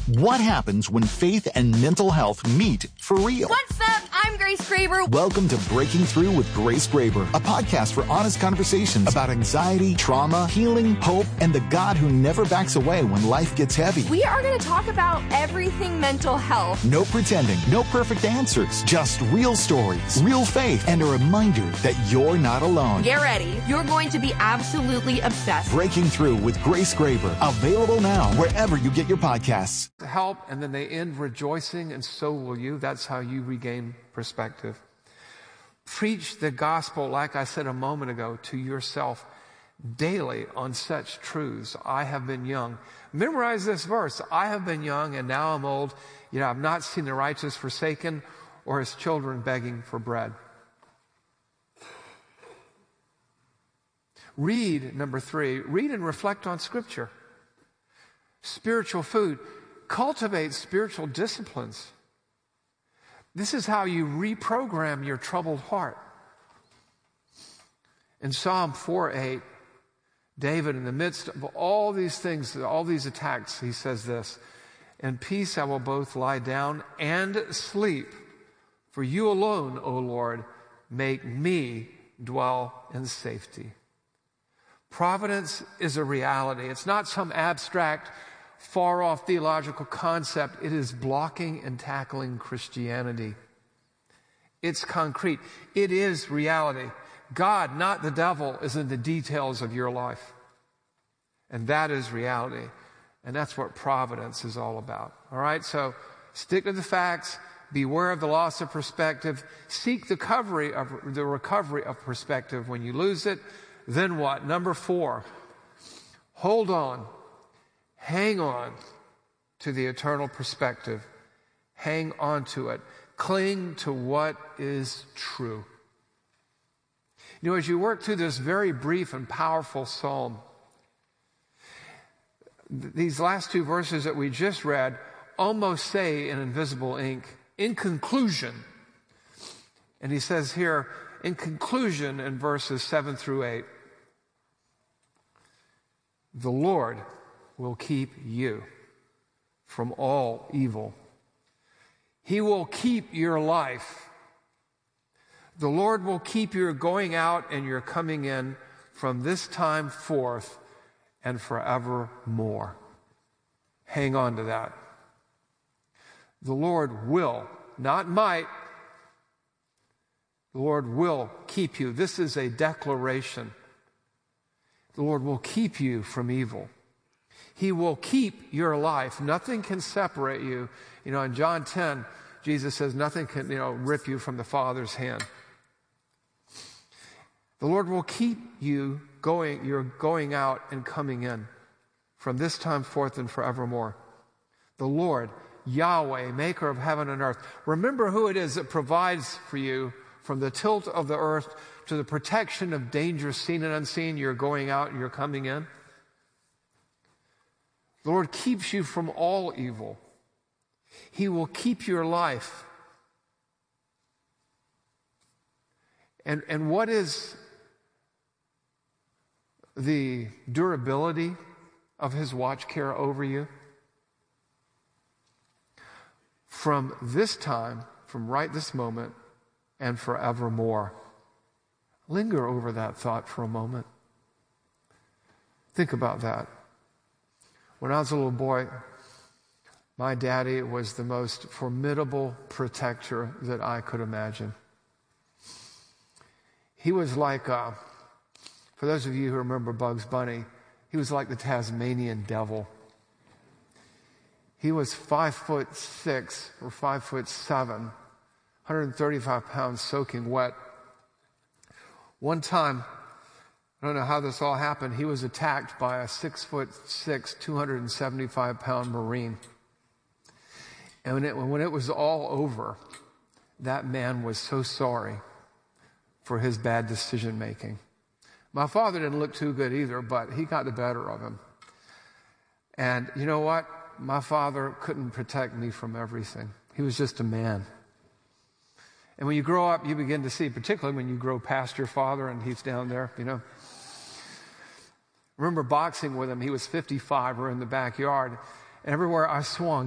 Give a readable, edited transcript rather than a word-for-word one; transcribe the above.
What happens when faith and mental health meet for real? What's up? I'm Grace Graber. Welcome to Breaking Through with Grace Graber, a podcast for honest conversations about anxiety, trauma, healing, hope, and the God who never backs away when life gets heavy. We are going to talk about everything mental health. No pretending, no perfect answers, just real stories, real faith, and a reminder that you're not alone. Get ready. You're going to be absolutely obsessed. Breaking Through with Grace Graber, available now wherever you get your podcasts. Help, and then they end rejoicing, and so will you. That's how you regain perspective. Preach the gospel, like I said a moment ago, to yourself daily on such truths. I have been young. Memorize this verse. I have been young, and now I'm old. I've not seen the righteous forsaken or his children begging for bread. Read, number 3, read and reflect on Scripture. Spiritual food. Cultivate spiritual disciplines. This is how you reprogram your troubled heart. In Psalm 4:8, David, in the midst of all these things, all these attacks, he says this, "In peace I will both lie down and sleep, for you alone, O Lord, make me dwell in safety." Providence is a reality. It's not some abstract, far-off theological concept. It is blocking and tackling Christianity. It's concrete. It is reality. God, not the devil, is in the details of your life. And that is reality. And that's what providence is all about. All right? So stick to the facts. Beware of the loss of perspective. Seek the recovery of perspective when you lose it. Then what? Number 4, hold on. Hang on to the eternal perspective. Hang on to it. Cling to what is true. As you work through this very brief and powerful psalm, these last 2 verses that we just read almost say in invisible ink, in conclusion. And he says here, in conclusion, in verses 7 through 8, the Lord will keep you from all evil. He will keep your life. The Lord will keep your going out and your coming in from this time forth and forevermore. Hang on to that. The Lord will, not might, the Lord will keep you. This is a declaration. The Lord will keep you from evil. He will keep your life. Nothing can separate you. In John 10, Jesus says nothing can, rip you from the Father's hand. The Lord will keep you going out and coming in from this time forth and forevermore. The Lord, Yahweh, maker of heaven and earth. Remember who it is that provides for you from the tilt of the earth to the protection of dangers seen and unseen. You're going out and you're coming in. The Lord keeps you from all evil. He will keep your life. And what is the durability of his watch care over you? From this time, from right this moment, and forevermore. Linger over that thought for a moment. Think about that. When I was a little boy, my daddy was the most formidable protector that I could imagine. He was like, for those of you who remember Bugs Bunny, he was like the Tasmanian devil. He was 5'6" or 5'7", 135 pounds soaking wet. One time, I don't know how this all happened, he was attacked by a 6'6", 275-pound Marine. And when it was all over, that man was so sorry for his bad decision making. My father didn't look too good either, but he got the better of him. And you know what? My father couldn't protect me from everything. He was just a man. And when you grow up, you begin to see, particularly when you grow past your father and he's down there, remember boxing with him. He was 55. We're in the backyard. And everywhere I swung,